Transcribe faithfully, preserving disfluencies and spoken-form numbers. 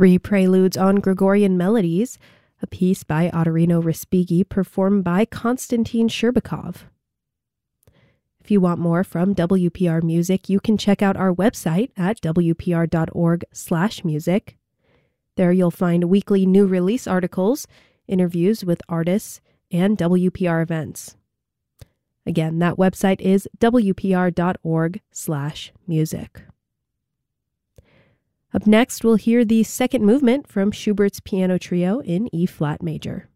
Three preludes on Gregorian melodies, a piece by Ottorino Respighi performed by Konstantin Sherbakov. If you want more from W P R Music, you can check out our website at w p r dot org slash music. There you'll find weekly new release articles, interviews with artists, and W P R events. Again, that website is w p r dot org slash music. Up next, we'll hear the second movement from Schubert's Piano Trio in E-flat major.